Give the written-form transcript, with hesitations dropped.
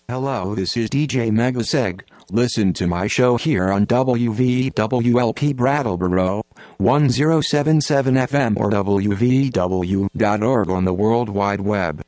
Hello, this is DJ Megaseg. Listen to my show here on WVWLP Brattleboro, 1077 FM or WVW.org on the World Wide Web.